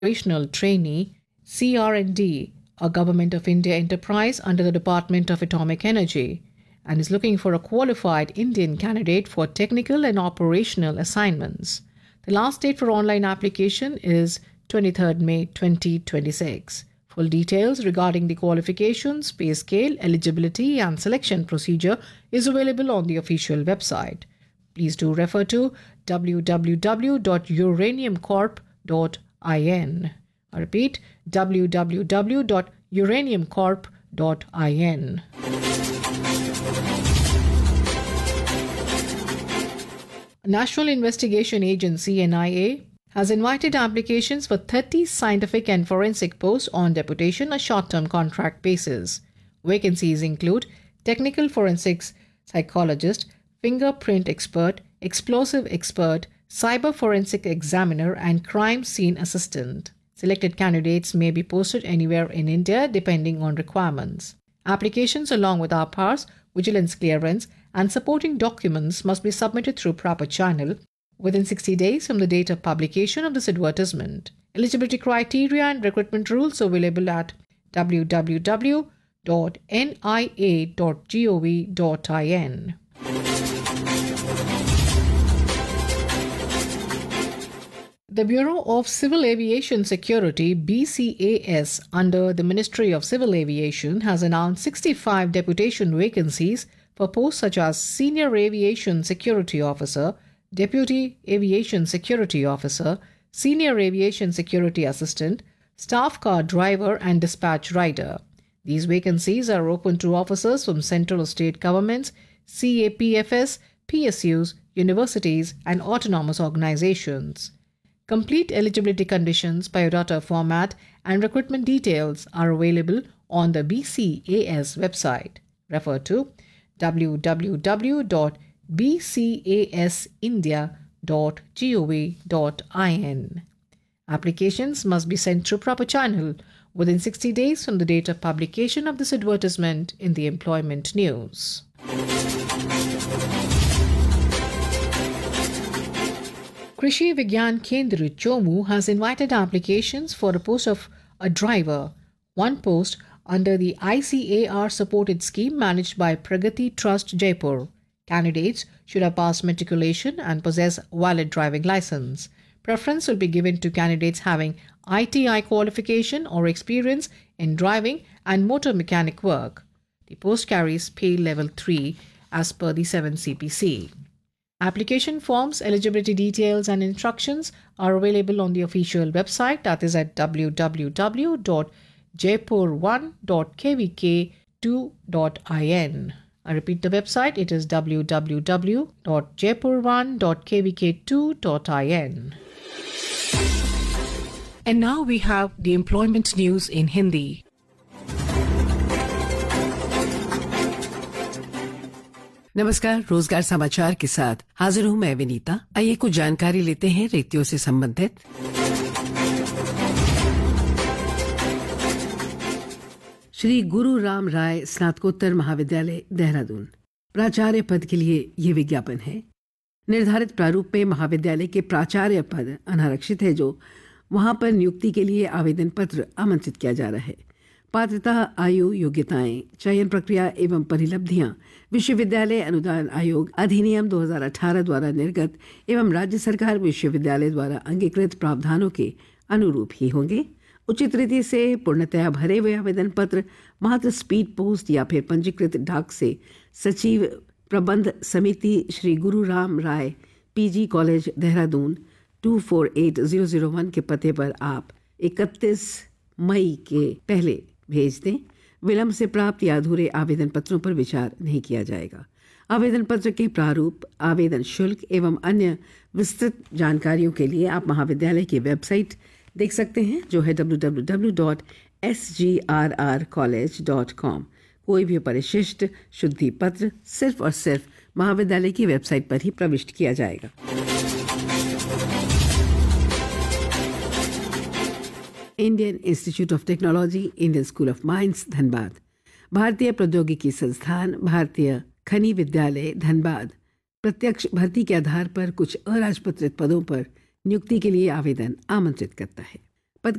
Operational Trainee, CR&D, a Government of India enterprise under the Department of Atomic Energy, and is looking for a qualified Indian candidate for technical and operational assignments. The last date for online application is 23rd May 2026. Full details regarding the qualifications, pay scale, eligibility and selection procedure is available on the official website. Please do refer to www.uraniumcorp.in. I repeat, www.uraniumcorp.in. National Investigation Agency (NIA) has invited applications for 30 scientific and forensic posts on deputation, a short-term contract basis. Vacancies include technical forensics psychologist, fingerprint expert, explosive expert, cyber forensic examiner, and crime scene assistant. Selected candidates may be posted anywhere in India depending on requirements. Applications along with RPARS, vigilance clearance, and supporting documents must be submitted through proper channel within 60 days from the date of publication of this advertisement. Eligibility criteria and recruitment rules available at www.nia.gov.in. The Bureau of Civil Aviation Security (BCAS) under the Ministry of Civil Aviation has announced 65 deputation vacancies for posts such as Senior Aviation Security Officer, Deputy Aviation Security Officer, Senior Aviation Security Assistant, Staff Car Driver and Dispatch Rider. These vacancies are open to officers from central or state governments, CAPFS, PSUs, universities and autonomous organizations. Complete eligibility conditions, biodata format and recruitment details are available on the BCAS website. Refer to www.bcasindia.gov.in. Applications must be sent through proper channel within 60 days from the date of publication of this advertisement in the employment news. Krishi Vigyan Kendra Chomu has invited applications for a post of a driver, one post under the ICAR supported scheme managed by Pragati Trust Jaipur. Candidates should have passed matriculation and possess valid driving license. Preference will be given to candidates having ITI qualification or experience in driving and motor mechanic work. The post carries pay level 3 as per the 7 CPC. Application forms, eligibility details and instructions are available on the official website, that is at www.jaipur1.kvk2.in. I repeat the website, it is www.jaipur1.kvk2.in. And now we have the employment news in Hindi. नमस्कार, रोजगार समाचार के साथ हाजिर हूं मैं विनीता। आइए कुछ जानकारी लेते हैं रिक्तियों से संबंधित। श्री गुरु राम राय स्नातकोत्तर महाविद्यालय देहरादून प्राचार्य पद के लिए ये विज्ञापन है। निर्धारित प्रारूप में महाविद्यालय के प्राचार्य पद अनारक्षित है, जो वहां पर नियुक्ति के लिए आवेदन पत्र आमंत्रित किया जा रहा है। पात्रता, आयु, योग्यताएं, चयन प्रक्रिया एवं परिलब्धियां विश्वविद्यालय अनुदान आयोग अधिनियम 2018 द्वारा निर्गत एवं राज्य सरकार विश्वविद्यालय द्वारा अंगीकृत प्रावधानों के अनुरूप ही होंगे। उचित रीति से पूर्णतया भरे हुए आवेदन पत्र मात्र स्पीड पोस्ट या फिर पंजीकृत डाक से सचिव प्रबंध समिति श्री गुरु राम राय पीजी कॉलेज देहरादून 248001 के पते पर आप 31 मई के पहले भेज दें। विलंब से प्राप्त या अधूरे आवेदन पत्रों पर विचार नहीं किया जाएगा। आवेदन पत्र के प्रारूप, आवेदन शुल्क एवं अन्य विस्तृत जानकारियों के लिए आप महाविद्यालय की वेबसाइट देख सकते हैं, जो है www.sgrrcollege.com। कोई भी परिशिष्ट शुद्धि पत्र सिर्फ और सिर्फ महाविद्यालय की वेबसाइट पर ही प्रविष्ट किया जाएगा। Indian institute of technology, Indian school of mines, Dhanbad, भारतीय प्रौद्योगिकी संस्थान, भारतीय खनि विद्यालय धनबाद प्रत्यक्ष भर्ती के आधार पर कुछ अराजपत्रित पदों पर नियुक्ति के लिए आवेदन आमंत्रित करता है।